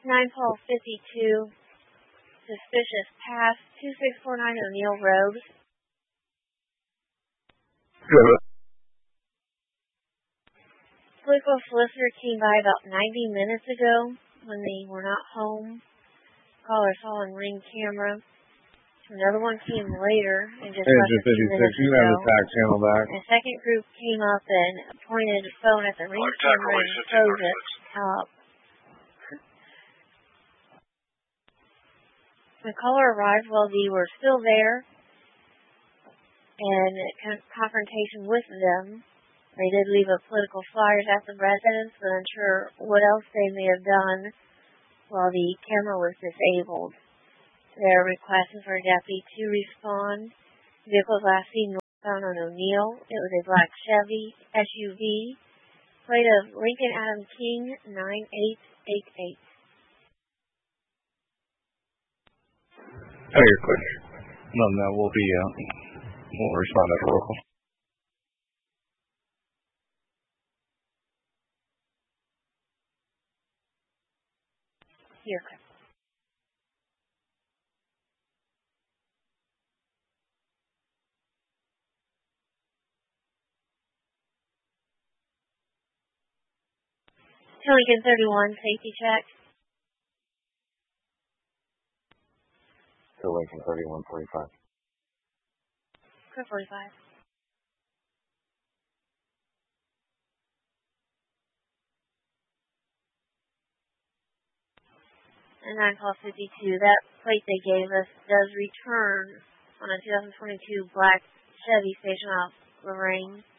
9-12-52, suspicious pass, 2649 O'Neill Road. Good. Political solicitor came by about 90 minutes ago when they were not home. Caller saw on Ring camera. Another one came later and just left a few minutes you ago. have the tax channel back. A second group came up and pointed a phone at the Ring camera and closed it up. The caller arrived while they were still there, and confrontation with them. They did leave a political flyers at the residence, but unsure what else they may have done while the camera was disabled. They're requesting for a deputy to respond. The vehicle was last seen northbound on O'Neill. It was a black Chevy SUV, plate of Lincoln Adam King 9888. Oh, you're quick. No, we'll respond after roll call. You're quick. Lincoln 31, safety check. To Lincoln 3145. Quick 45. And 9-12-52, that plate they gave us does return on a 2022 black Chevy station off Lorraine.